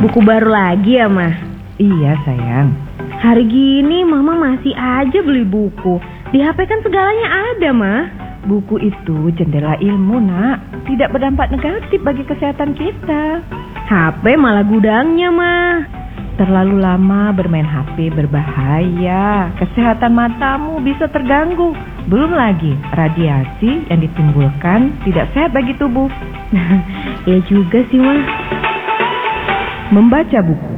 Buku baru lagi ya, Ma? Iya, sayang. Hari gini Mama masih aja beli buku. Di HP kan segalanya ada, Ma. Buku itu jendela ilmu, Nak. Tidak berdampak negatif bagi kesehatan kita. HP malah gudangnya, Ma. Terlalu lama bermain HP berbahaya. Kesehatan matamu bisa terganggu. Belum lagi radiasi yang ditimbulkan tidak sehat bagi tubuh. Ya juga sih, Ma. Membaca buku